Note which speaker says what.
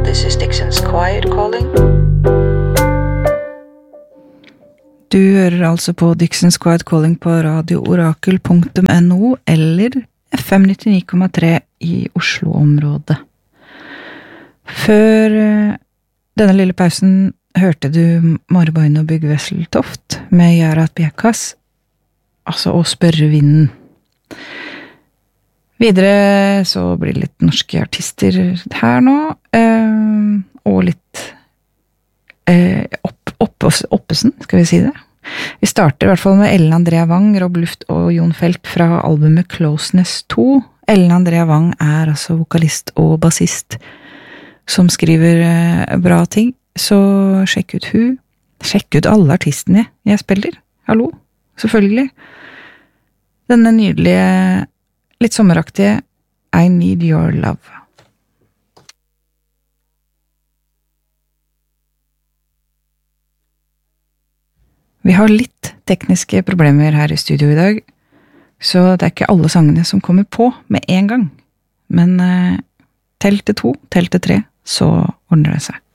Speaker 1: this is Dixon's Quiet Calling.
Speaker 2: Du hører altså på Dixon's Quiet Calling på radioorakel.no eller FM 99,3 i Oslo-området. Før denne lille pausen hørte du Marbaino Byggvesseltoft med Jarat Bjekas, altså å spørre vinden. Videre så blir det litt norske artister her nå, og litt Oppesen, skal vi si det. Vi starter i hvert fall med Ellen Andrea Wang, Rob Luft og Jon Felt fra albumet Closeness 2. Ellen Andrea Wang er altså vokalist og bassist som skriver bra ting, så sjekk ut hun. Sjekk ut alle artistene jeg spiller. Hallo, selvfølgelig. Denne nydelige, litt sommeraktige I Need Your Love. Vi har litt tekniske problemer her i studio i dag, så det er ikke alle sangene som kommer på med en gang. Men tell til 2, tell til 3, så ordner det seg.